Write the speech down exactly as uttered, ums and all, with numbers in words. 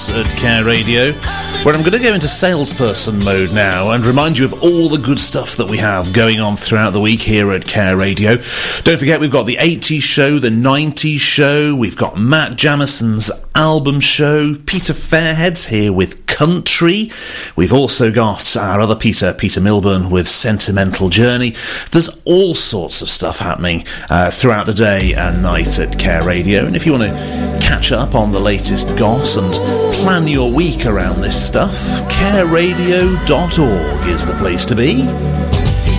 Goss at Care Radio, where I'm going to go into salesperson mode now and remind you of all the good stuff that we have going on throughout the week here at Care Radio. Don't forget, we've got the eighties show, the nineties show, we've got Matt Jamison's album show, Peter Fairhead's here with Country, we've also got our other Peter, Peter Milburn, with Sentimental Journey. There's all sorts of stuff happening uh, throughout the day and night at Care Radio, and if you want to catch up on the latest goss and plan your week around this stuff, care radio dot org is the place to be.